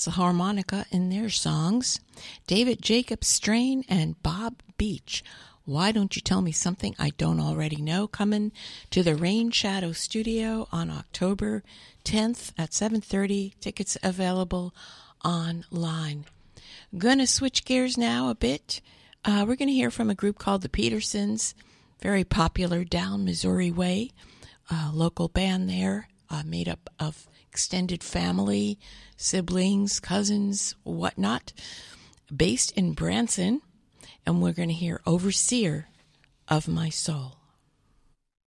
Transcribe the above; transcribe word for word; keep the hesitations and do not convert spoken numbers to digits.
That's the harmonica in their songs. David Jacob Strain and Bob Beach. Why Don't You Tell Me Something I Don't Already Know? Coming to the Rain Shadow Studio on October tenth at seven thirty. Tickets available online. Gonna switch gears now a bit. Uh, we're going to hear from a group called the Petersons, very popular down Missouri way, a local band there, uh, made up of extended family, siblings, cousins, whatnot, based in Branson. And we're going to hear Overseer of My Soul.